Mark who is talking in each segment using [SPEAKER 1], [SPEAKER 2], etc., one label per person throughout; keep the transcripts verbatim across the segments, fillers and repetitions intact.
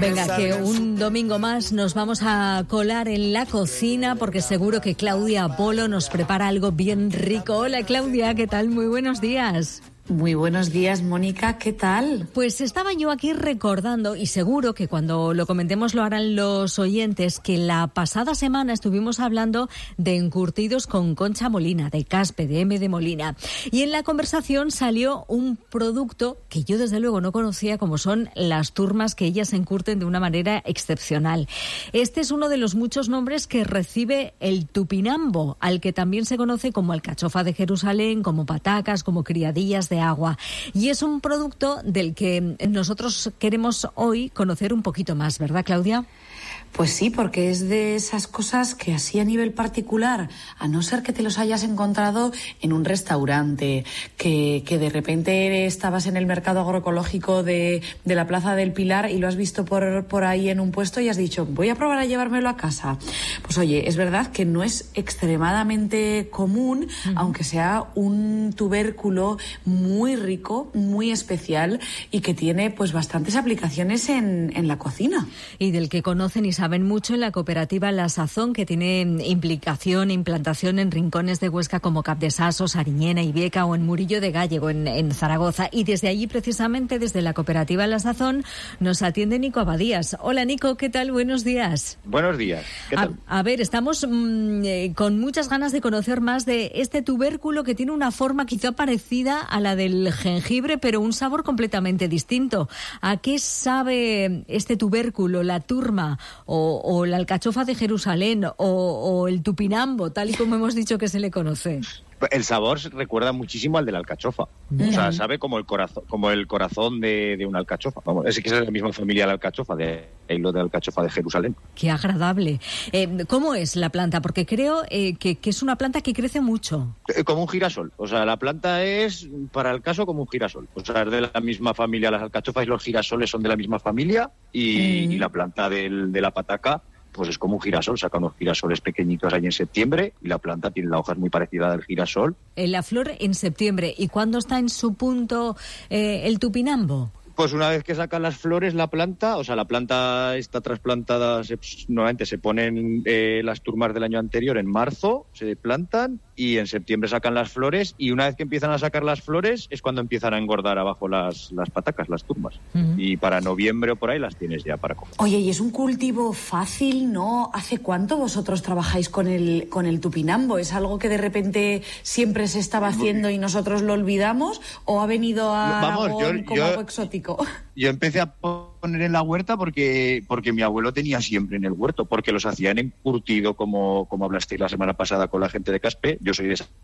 [SPEAKER 1] Venga, que un domingo más nos vamos a colar en la cocina porque seguro que Claudia Polo nos prepara algo bien rico. Hola Claudia, ¿qué tal? Muy buenos días.
[SPEAKER 2] Muy buenos días, Mónica, ¿qué tal?
[SPEAKER 1] Pues estaba yo aquí recordando, y seguro que cuando lo comentemos lo harán los oyentes, que la pasada semana estuvimos hablando de encurtidos con Concha Molina, de Caspe, de M de Molina. Y en la conversación salió un producto que yo desde luego no conocía, como son las turmas, que ellas encurten de una manera excepcional. Este es uno de los muchos nombres que recibe el tupinambo, al que también se conoce como alcachofa de Jerusalén, como patacas, como criadillas de agua. Y es un producto del que nosotros queremos hoy conocer un poquito más, ¿verdad, Claudia?
[SPEAKER 2] Pues sí, porque es de esas cosas que así a nivel particular, a no ser que te los hayas encontrado en un restaurante, que, que de repente estabas en el mercado agroecológico de, de la Plaza del Pilar y lo has visto por, por ahí en un puesto y has dicho, voy a probar a llevármelo a casa. Pues oye, es verdad que no es extremadamente común, uh-huh. aunque sea un tubérculo muy rico, muy especial y que tiene pues bastantes aplicaciones en, en la cocina.
[SPEAKER 1] Y del que conocen y saben mucho en la cooperativa La Sazón, que tiene implicación, implantación en rincones de Huesca como Capdesasos, Ariñena, Ibieca o en Murillo de Gállego, en, en Zaragoza. Y desde allí, precisamente, desde la cooperativa La Sazón, nos atiende Nico Abadías. Hola, Nico, ¿qué tal? Buenos días.
[SPEAKER 3] Buenos días. ¿Qué tal?
[SPEAKER 1] A, a ver, estamos mmm, eh, con muchas ganas de conocer más de este tubérculo que tiene una forma quizá parecida a la del jengibre, pero un sabor completamente distinto. ¿A qué sabe este tubérculo, la turma, o, o la alcachofa de Jerusalén, o, o el tupinambo, tal y como hemos dicho que se le conoce?
[SPEAKER 3] El sabor recuerda muchísimo al de la alcachofa. Bien. O sea, sabe como el corazón, como el corazón de, de una alcachofa. Vamos, es que es de la misma familia de la alcachofa, de lo de la alcachofa de Jerusalén.
[SPEAKER 1] Qué agradable. Eh, ¿Cómo es la planta? Porque creo eh, que, que es una planta que crece mucho.
[SPEAKER 3] Como un girasol. O sea, la planta es, para el caso, como un girasol. O sea, es de la misma familia. Las alcachofas y los girasoles son de la misma familia y, mm. y la planta del, de la pataca pues es como un girasol, saca unos girasoles pequeñitos ahí en septiembre y la planta tiene la hoja muy parecida al girasol.
[SPEAKER 1] La flor en septiembre. ¿Y cuándo está en su punto eh, el tupinambo?
[SPEAKER 3] Pues una vez que sacan las flores la planta, o sea, la planta está trasplantada, se, nuevamente se ponen eh, las turmas del año anterior en marzo, se plantan y en septiembre sacan las flores y una vez que empiezan a sacar las flores es cuando empiezan a engordar abajo las, las patacas, las turmas. Uh-huh. Y para noviembre o por ahí las tienes ya para comer.
[SPEAKER 2] Oye, y es un cultivo fácil, ¿no? ¿Hace cuánto vosotros trabajáis con el, con el tupinambo? ¿Es algo que de repente siempre se estaba haciendo y nosotros lo olvidamos? ¿O ha venido a
[SPEAKER 3] Vamos,
[SPEAKER 2] Aragón
[SPEAKER 3] yo,
[SPEAKER 2] como
[SPEAKER 3] yo,
[SPEAKER 2] algo exótico?
[SPEAKER 3] Yo empecé a poner en la huerta porque porque mi abuelo tenía siempre en el huerto, porque los hacían encurtido, como, como hablasteis la semana pasada con la gente de Caspe. Yo soy de esa,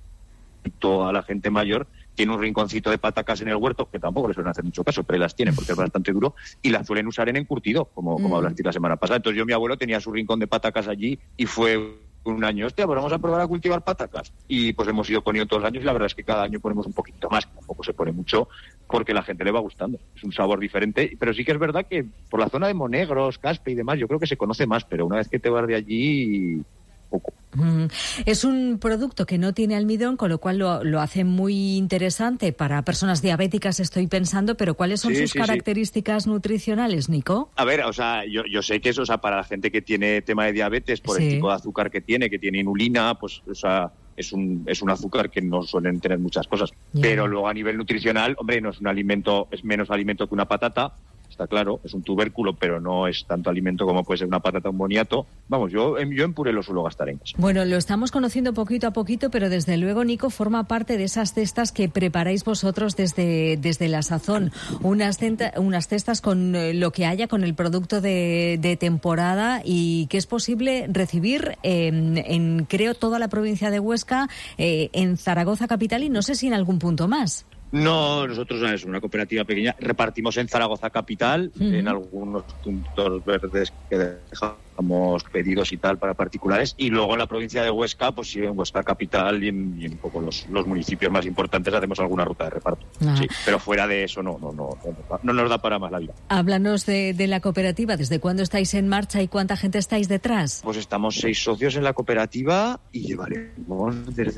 [SPEAKER 3] a la gente mayor, tiene un rinconcito de patacas en el huerto, que tampoco les suelen hacer mucho caso, pero ahí las tienen porque es bastante duro, y las suelen usar en encurtido, como, como mm. hablasteis la semana pasada. Entonces yo, mi abuelo tenía su rincón de patacas allí y fue un año, hostia, pues vamos a probar a cultivar patacas. Y pues hemos ido poniendo todos los años y la verdad es que cada año ponemos un poquito más, tampoco se pone mucho porque la gente le va gustando. Es un sabor diferente, pero sí que es verdad que por la zona de Monegros, Caspe y demás, yo creo que se conoce más, pero una vez que te vas de allí, poco.
[SPEAKER 1] Mm, es un producto que no tiene almidón, con lo cual lo, lo hace muy interesante para personas diabéticas, estoy pensando, pero ¿cuáles son sí, sus sí, características sí. nutricionales, Nico?
[SPEAKER 3] A ver, o sea, yo, yo sé que eso, o sea, para la gente que tiene tema de diabetes, por sí. el tipo de azúcar que tiene, que tiene inulina, pues, o sea, es un, es un azúcar que no suelen tener muchas cosas. Yeah. Pero luego a nivel nutricional, hombre, no es un alimento, es menos alimento que una patata. Está claro, es un tubérculo, pero no es tanto alimento como puede ser una patata o un boniato. Vamos, yo, yo en puré lo suelo gastar en casa.
[SPEAKER 1] Bueno, lo estamos conociendo poquito a poquito, pero desde luego, Nico, forma parte de esas cestas que preparáis vosotros desde, desde La Sazón. Unas, centa, unas cestas con lo que haya, con el producto de, de temporada y que es posible recibir en, en creo, toda la provincia de Huesca, eh, en Zaragoza capital y no sé si en algún punto más.
[SPEAKER 3] No, nosotros es una cooperativa pequeña, repartimos en Zaragoza capital, uh-huh. en algunos puntos verdes que dejamos pedidos y tal para particulares, y luego en la provincia de Huesca, pues sí, en Huesca capital y en, y en un poco los, los municipios más importantes hacemos alguna ruta de reparto. Ah. Sí, pero fuera de eso no, no, no, no, no nos da para más la vida.
[SPEAKER 1] Háblanos de, de la cooperativa, ¿desde cuándo estáis en marcha y cuánta gente estáis detrás?
[SPEAKER 3] Pues estamos seis socios en la cooperativa y llevaremos desde...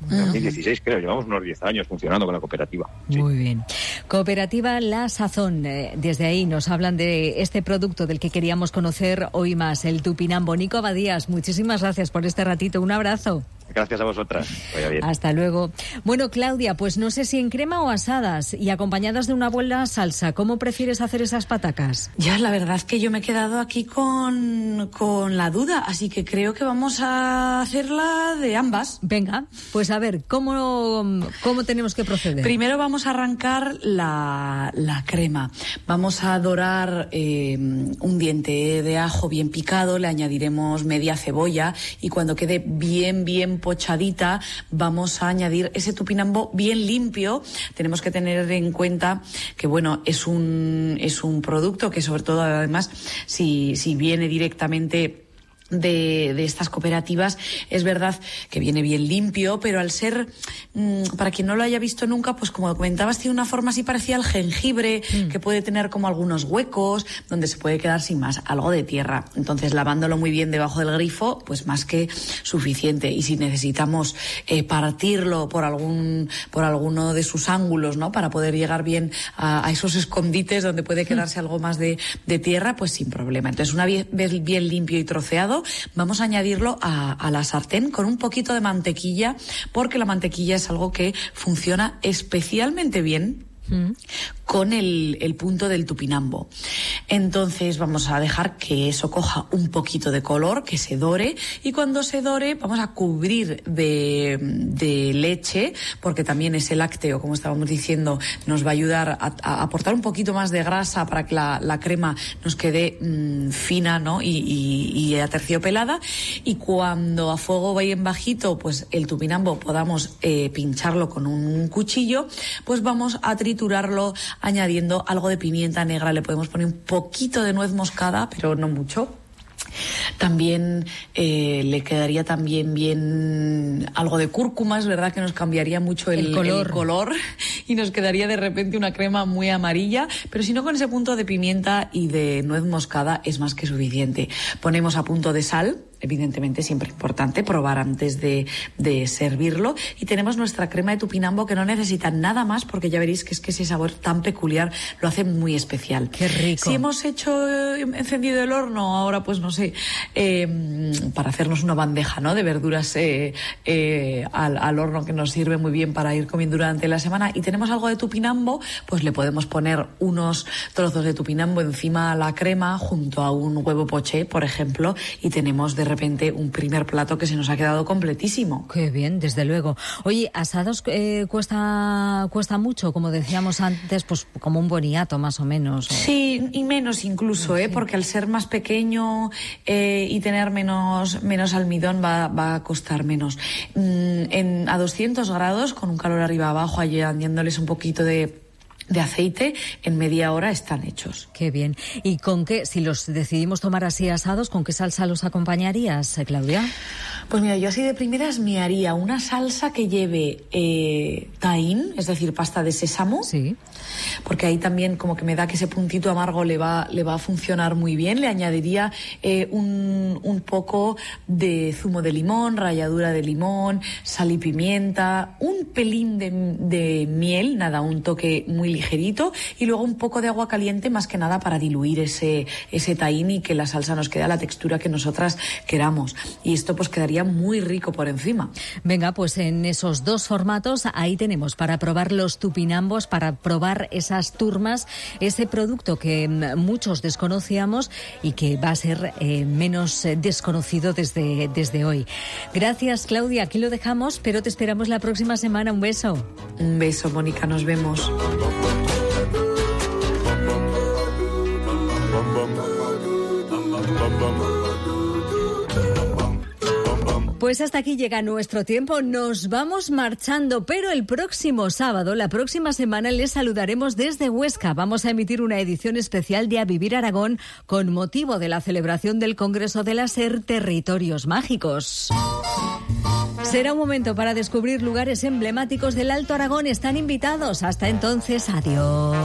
[SPEAKER 3] En dos mil dieciséis, creo, llevamos unos diez años funcionando con la cooperativa. Sí.
[SPEAKER 1] Muy bien. Cooperativa La Sazón, eh, desde ahí nos hablan de este producto del que queríamos conocer hoy más, el Tupinambo. Nico Abadías, muchísimas gracias por este ratito, un abrazo.
[SPEAKER 3] Gracias a vosotras. Vaya bien.
[SPEAKER 1] Hasta luego. Bueno, Claudia, pues no sé si en crema o asadas y acompañadas de una buena salsa. ¿Cómo prefieres hacer esas patacas?
[SPEAKER 2] Ya, la verdad es que yo me he quedado aquí con, con la duda, así que creo que vamos a hacerla de ambas.
[SPEAKER 1] Venga, pues a ver, ¿cómo, cómo tenemos que proceder?
[SPEAKER 2] Primero vamos a arrancar la, la crema. Vamos a dorar eh, un diente de ajo bien picado, le añadiremos media cebolla y cuando quede bien, bien pochadita, vamos a añadir ese tupinambo bien limpio. Tenemos que tener en cuenta que, bueno, es un, es un producto que sobre todo, además, si, si viene directamente De, de estas cooperativas, es verdad que viene bien limpio, pero al ser, mmm, para quien no lo haya visto nunca, pues como comentabas, tiene una forma así parecida al jengibre, mm. que puede tener como algunos huecos, donde se puede quedar sin más, algo de tierra. Entonces, lavándolo muy bien debajo del grifo, pues más que suficiente. Y si necesitamos eh, partirlo por algún, por alguno de sus ángulos, ¿no? Para poder llegar bien a, a esos escondites donde puede quedarse mm. algo más de, de tierra, pues sin problema. Entonces, una vez bien limpio y troceado, vamos a añadirlo a, a la sartén con un poquito de mantequilla, porque la mantequilla es algo que funciona especialmente bien mm. con el, el punto del tupinambo. Entonces vamos a dejar que eso coja un poquito de color, que se dore, y cuando se dore vamos a cubrir de, de leche, porque también ese lácteo, como estábamos diciendo, nos va a ayudar a, a aportar un poquito más de grasa para que la, la crema nos quede mmm, fina, ¿no? y, y, y aterciopelada, y cuando a fuego bien bajito pues el tupinambo podamos eh, pincharlo con un cuchillo, pues vamos a triturarlo añadiendo algo de pimienta negra. Le podemos poner un poquito de nuez moscada, pero no mucho. También eh, le quedaría también bien algo de cúrcuma, es verdad que nos cambiaría mucho el, el, color. el color y nos quedaría de repente una crema muy amarilla, pero si no, con ese punto de pimienta y de nuez moscada es más que suficiente. Ponemos a punto de sal, evidentemente siempre importante probar antes de, de servirlo, y tenemos nuestra crema de tupinambo que no necesita nada más, porque ya veréis que es que ese sabor tan peculiar lo hace muy especial.
[SPEAKER 1] Qué rico.
[SPEAKER 2] Si hemos hecho eh, encendido el horno, ahora pues no sé, eh, para hacernos una bandeja, ¿no? de verduras eh, eh, al, al horno, que nos sirve muy bien para ir comiendo durante la semana, y tenemos algo de tupinambo, pues le podemos poner unos trozos de tupinambo encima a la crema junto a un huevo poché, por ejemplo, y tenemos de repente un primer plato que se nos ha quedado completísimo.
[SPEAKER 1] Qué bien, desde luego. Oye, asados eh, cuesta cuesta mucho, como decíamos antes, pues como un boniato más o menos. ¿O?
[SPEAKER 2] Sí, y menos incluso, sí. ¿eh? Porque al ser más pequeño eh, y tener menos menos almidón va, va a costar menos. Mm, en, a doscientos grados, con un calor arriba abajo, añadiéndoles un poquito de de aceite, en media hora están hechos.
[SPEAKER 1] Qué bien. ¿Y con qué, si los decidimos tomar así asados, con qué salsa los acompañarías, Claudia?
[SPEAKER 2] Pues mira, yo así de primeras me haría una salsa que lleve eh, tahín, es decir, pasta de sésamo.
[SPEAKER 1] Sí.
[SPEAKER 2] Porque ahí también como que me da que ese puntito amargo le va, le va a funcionar muy bien. Le añadiría eh, un, un poco de zumo de limón, ralladura de limón, sal y pimienta, un pelín de, de miel, nada, un toque muy ligerito, y luego un poco de agua caliente, más que nada para diluir ese, ese tahín y que la salsa nos quede a la textura que nosotras queramos. Y esto pues quedaría muy rico por encima.
[SPEAKER 1] Venga, pues en esos dos formatos ahí tenemos para probar los tupinambos, para probar esas turmas, ese producto que muchos desconocíamos y que va a ser eh, menos desconocido desde, desde hoy. Gracias, Claudia, aquí lo dejamos, pero te esperamos la próxima semana. Un beso.
[SPEAKER 2] Un beso, Mónica, nos vemos.
[SPEAKER 1] Pues hasta aquí llega nuestro tiempo, nos vamos marchando, pero el próximo sábado, la próxima semana, les saludaremos desde Huesca. Vamos a emitir una edición especial de A Vivir Aragón con motivo de la celebración del Congreso de la SER Territorios Mágicos. Será un momento para descubrir lugares emblemáticos del Alto Aragón. Están invitados. Hasta entonces, adiós.